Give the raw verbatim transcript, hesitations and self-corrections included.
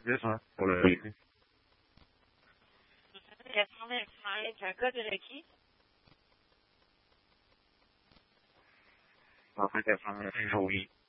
deux cents pour le véhicule. avec un code de requis. cent quatre-vingt-dix, oui.